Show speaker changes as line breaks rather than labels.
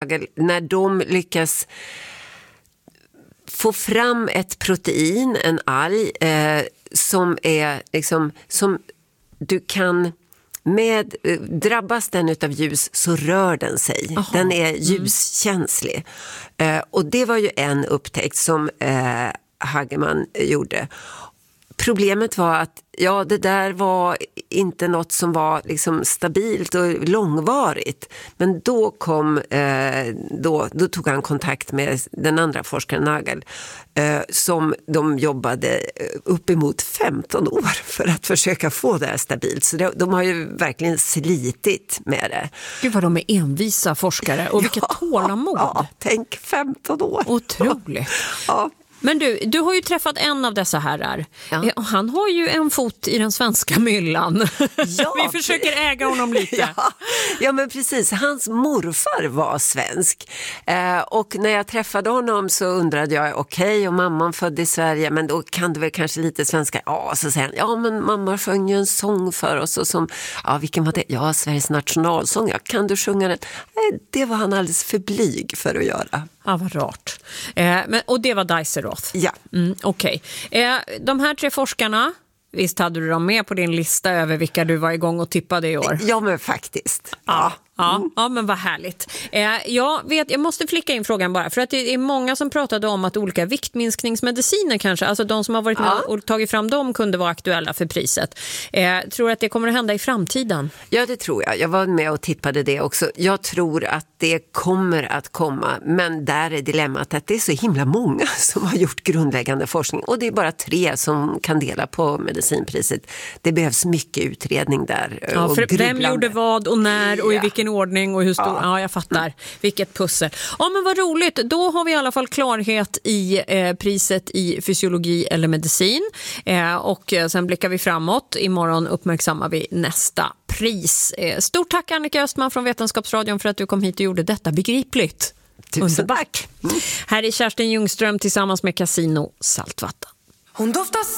nagel, när de lyckas få fram ett protein, en alg, som är liksom, som du kan drabbas den utav ljus så rör den sig. Aha. Den är ljuskänslig. Och det var ju en upptäckt som Hagemann gjorde. Problemet var att det där var inte något som var liksom stabilt och långvarigt. Men då tog han kontakt med den andra forskaren Nagel, som de jobbade uppemot 15 år för att försöka få det här stabilt. Så de har ju verkligen slitit med det.
Gud vad de är envisa forskare och vilket tålamod.
Ja, tänk 15 år.
Otroligt.
Ja.
Men du har ju träffat en av dessa herrar. Ja. Han har ju en fot i den svenska myllan. Ja. Vi försöker äga honom lite.
Ja, men precis. Hans morfar var svensk. Och när jag träffade honom så undrade jag, okej, och mamman född i Sverige, men då kan du väl kanske lite svenska. Ja, så säger han, men mamma sjöng ju en sång för oss. Och som, vilken var det? Ja, Sveriges nationalsång. Ja, kan du sjunga den? Nej, det var han alldeles för blyg för att göra.
Ja, vad rart. Och det var Deiseroth?
Ja.
Okej. De här 3 forskarna, visst hade du dem med på din lista över vilka du var igång och tippade i år?
Ja, men faktiskt.
Ja, men vad härligt. Jag måste flicka in frågan bara, för att det är många som pratade om att olika viktminskningsmediciner kanske, alltså de som har varit med och tagit fram dem kunde vara aktuella för priset. Tror du att det kommer att hända i framtiden?
Ja, det tror jag. Jag var med och tippade det också. Jag tror att det kommer att komma, men där är dilemmat att det är så himla många som har gjort grundläggande forskning och det är bara 3 som kan dela på medicinpriset. Det behövs mycket utredning där.
Ja, för vem gjorde vad och när och i vilken ordning och hur stor... Ja, jag fattar. Vilket pussel. Ja, men vad roligt. Då har vi i alla fall klarhet i priset i fysiologi eller medicin. Och sen blickar vi framåt. Imorgon uppmärksammar vi nästa pris. Stort tack Annika Östman från Vetenskapsradion för att du kom hit och gjorde detta begripligt.
Underbart.
Här är Kerstin Ljungström tillsammans med Casino Saltvatten.
Hon doftar